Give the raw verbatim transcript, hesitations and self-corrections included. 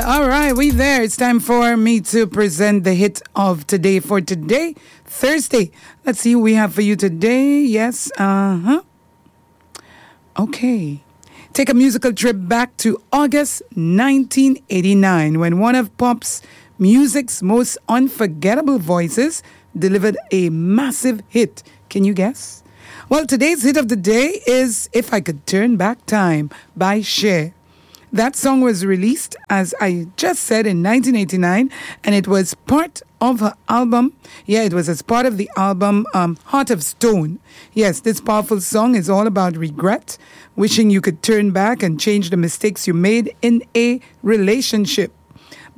all right, we there. It's time for me to present the hit of today for today, Thursday. Let's see who we have for you today. Yes, uh-huh. Okay. Take a musical trip back to August nineteen eighty-nine when one of pop's music's most unforgettable voices delivered a massive hit. Can you guess? Well, today's hit of the day is If I Could Turn Back Time by Cher. That song was released, as I just said, in nineteen eighty-nine, and it was part of her album. Yeah, it was as part of the album um, Heart of Stone. Yes, this powerful song is all about regret, wishing you could turn back and change the mistakes you made in a relationship.